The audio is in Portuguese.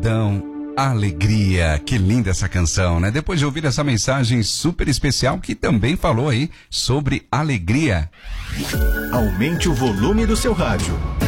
gratidão, alegria. Que linda essa canção, né? Depois de ouvir essa mensagem super especial que também falou aí sobre alegria. Aumente o volume do seu rádio.